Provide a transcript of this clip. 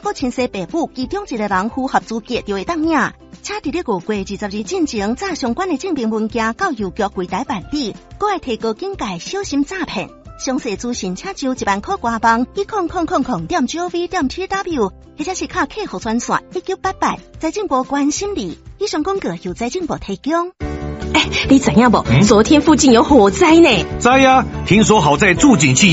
个亲戚爸母其中一个人符合资格就会当领。且伫咧5月22日进前，查相关的证明文件到邮局柜台办理，搁会提高警戒，小心诈骗。详细资讯请就1万块官网10000.gov.tw， 或者是卡客服专线1988，财政部关心你。以上广告由财政部提供。 你知影不？昨天附近有火灾呢。 知啊，听说好在住景企业